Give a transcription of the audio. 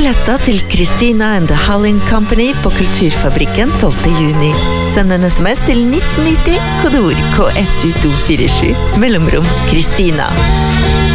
billetter til Christina and the Halling Company på Kulturfabrikken 12. juni. Send en sms til 1990, kodeord KSU247, mellomrom Christina.